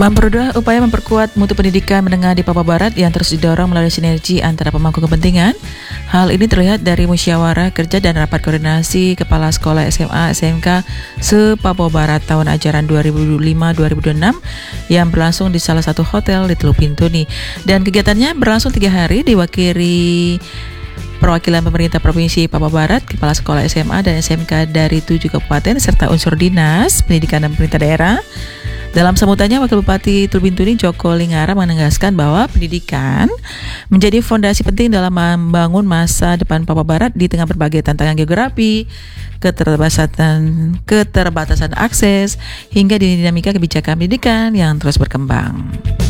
Upaya memperkuat mutu pendidikan menengah di Papua Barat yang terus didorong melalui sinergi antara pemangku kepentingan. Hal ini terlihat dari musyawarah kerja dan rapat koordinasi kepala sekolah SMA SMK se-Papua Barat tahun ajaran 2005-2026 yang berlangsung di salah satu hotel di Teluk Bintuni. Dan kegiatannya berlangsung 3 hari diwakili perwakilan pemerintah Provinsi Papua Barat, kepala sekolah SMA dan SMK dari 7 kabupaten serta unsur dinas pendidikan dan pemerintah daerah. Dalam sambutannya, Wakil Bupati Teluk Bintuni Joko Lingara menegaskan bahwa pendidikan menjadi fondasi penting dalam membangun masa depan Papua Barat di tengah berbagai tantangan geografi, keterbatasan akses, hingga dinamika kebijakan pendidikan yang terus berkembang.